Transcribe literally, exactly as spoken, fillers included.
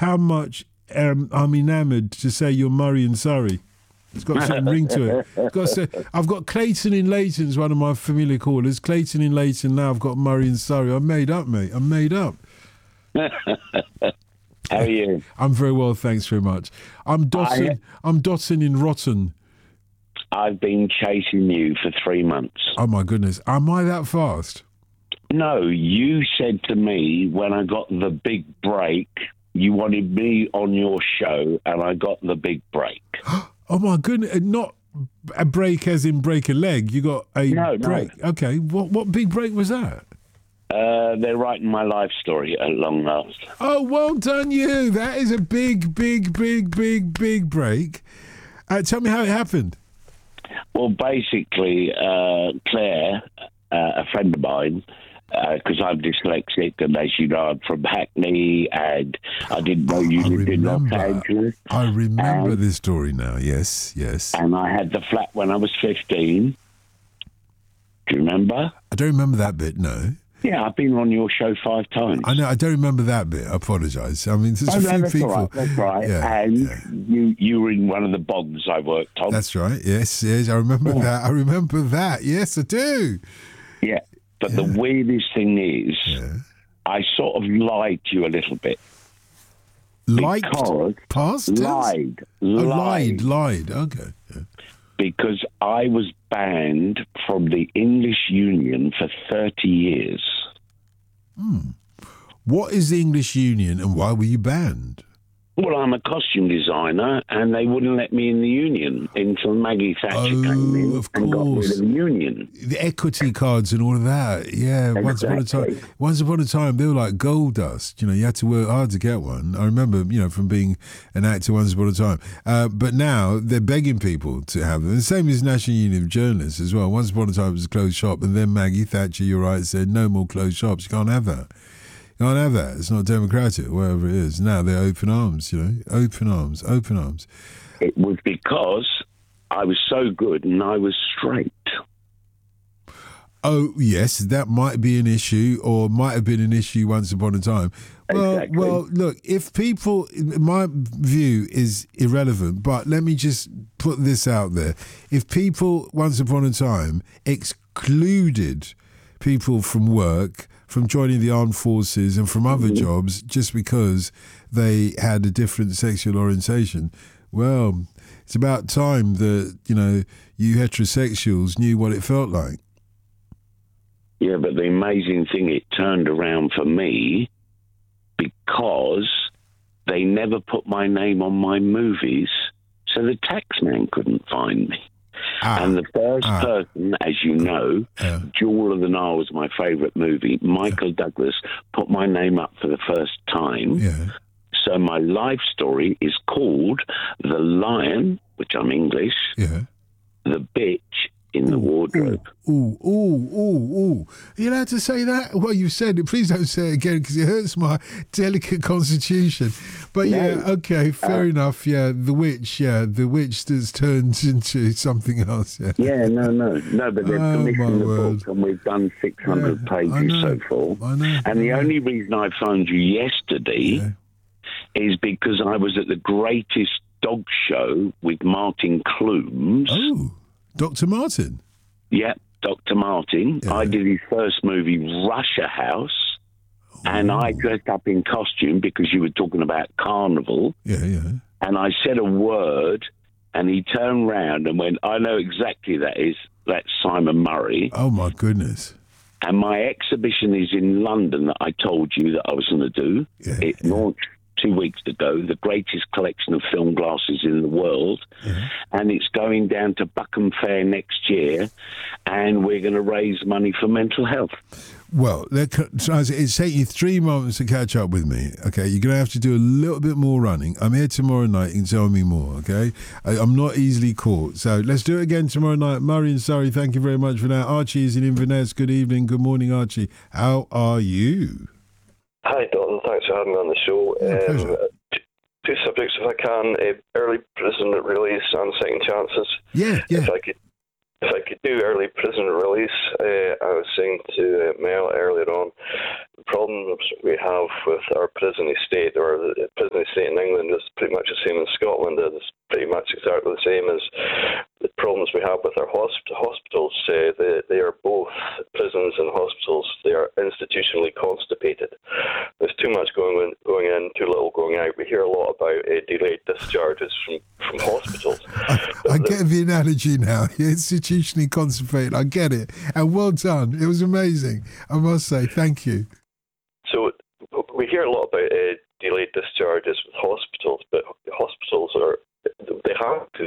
how much um, I'm enamoured to say you're Murray and Surrey. It's got a certain ring to it. It's got a certain, I've got Clayton in Leighton is one of my familiar callers. Clayton in Leighton, now I've got Murray and Surrey. I'm made up, mate. I'm made up. How are you? I'm very well, thanks very much. I'm Dotson, I, I'm Dotson in Rotten. I've been chasing you for three months. Oh, my goodness. Am I that fast? No, you said to me when I got the big break, you wanted me on your show, and I got the big break. Oh, my goodness. Not a break as in break a leg. You got a no, break. No. Okay. What, what big break was that? Uh, they're writing my life story at long last. Oh, well done you. That is a big, big, big, big, big break. Uh, tell me how it happened. Well, basically, uh, Claire, uh, a friend of mine, because uh, I'm dyslexic, and as you know, I'm from Hackney, and I didn't know you I lived remember, in Los Angeles. I remember and, this story now, yes, yes. And I had the flat when I was fifteen. Do you remember? I don't remember that bit, no. Yeah, I've been on your show five times. I know, I don't remember that bit. I apologise. I mean, there's oh, a no, few that's people. All right, that's right. Yeah, and yeah. you you were in one of the bogs I worked on. That's right. Yes, yes. I remember yeah. that. I remember that. Yes, I do. Yeah, but yeah. the weirdest thing is, yeah. I sort of lied to you a little bit. Lied? Past? Lied. Oh, lied. Lied. Lied. Okay. Yeah. Because I was banned from the English Union for thirty years. Hmm. What is the English Union and why were you banned? Well, I'm a costume designer, and they wouldn't let me in the union until Maggie Thatcher oh, came in of and got course. rid of the union. The equity cards and all of that. Yeah, exactly. once upon a time, once upon a time, they were like gold dust. You know, you had to work hard to get one. I remember, you know, from being an actor once upon a time. Uh, but now they're begging people to have them. The same as National Union of Journalists as well. Once upon a time, it was a closed shop, and then Maggie Thatcher, you're right, said no more closed shops. You can't have that. Can't have that. It's not democratic, whatever it is. Now they're open arms, you know, open arms, open arms. It was because I was so good and I was straight. Oh, yes, that might be an issue or might have been an issue once upon a time. Well, exactly. well, look, if people, my view is irrelevant, but let me just put this out there. If people once upon a time excluded people from work, from joining the armed forces and from other mm-hmm. jobs just because they had a different sexual orientation, well, it's about time that, you know, you heterosexuals knew what it felt like. Yeah, but the amazing thing, it turned around for me because they never put my name on my movies, so the taxman couldn't find me. Ah, and the first ah, person, as you know, uh, Jewel of the Nile was my favourite movie. Michael uh, Douglas put my name up for the first time. Yeah. So my life story is called The Lion, which I'm English, yeah. The Bitch in ooh, the Wardrobe. Ooh, ooh, ooh, ooh, ooh. Are you allowed to say that? Well, you said it. Please don't say it again because it hurts my delicate constitution. But no. yeah, okay, fair uh, enough. Yeah, the witch, yeah, the witch that's turned into something else. Yeah, yeah no, no, no, but they've oh, commissioned the word. book and we've done six hundred yeah, pages so far. I know. And the I know. only reason I phoned you yesterday yeah. is because I was at the greatest dog show with Martin Clumes. Oh. Doctor Martin? Yeah, Doctor Martin. Yeah. I did his first movie, Russia House, oh. and I dressed up in costume because you were talking about carnival. Yeah, yeah. And I said a word, and he turned round and went, I know exactly that is. That's Simon Murray. Oh, my goodness. And my exhibition is in London that I told you that I was going to do. Yeah, it yeah. launched two weeks ago, the greatest collection of film glasses in the world. Yeah. And it's going down to Buckham Fair next year, and we're going to raise money for mental health. Well, it's taking you three months to catch up with me, okay? You're going to have to do a little bit more running. I'm here tomorrow night. You can tell me more, okay? I, I'm not easily caught. So let's do it again tomorrow night. Murray and Surrey, thank you very much for that. Archie is in Inverness. Good evening. Good morning, Archie. How are you? Hi, Dalton. Thanks for having me on the show. Yeah, um, two subjects, if I can: uh, early prison release and second chances. Yeah, yeah. If I could, if I could do early prison release, uh, I was saying to uh, Mel earlier on, the problems we have with our prison estate, or the prison estate delayed discharges from, from hospitals. I, I get the analogy now. You're institutionally concentrated. I get it. And well done. It was amazing. I must say, thank you. So we hear a lot about uh, delayed discharges with hospitals, but hospitals are they have to